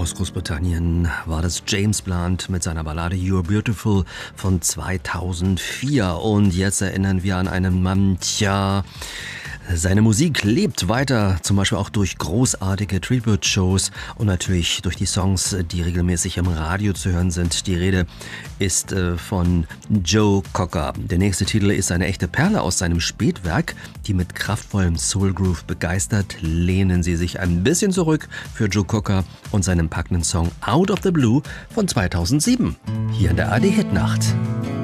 Aus Großbritannien war das James Blunt mit seiner Ballade You're Beautiful von 2004. Und jetzt erinnern wir an einen Mann, seine Musik lebt weiter, zum Beispiel auch durch großartige Tribute-Shows und natürlich durch die Songs, die regelmäßig im Radio zu hören sind. Die Rede ist von Joe Cocker. Der nächste Titel ist eine echte Perle aus seinem Spätwerk, die mit kraftvollem Soul Groove begeistert. Lehnen Sie sich ein bisschen zurück für Joe Cocker und seinen packenden Song Out of the Blue von 2007. Hier in der ARD Hitnacht.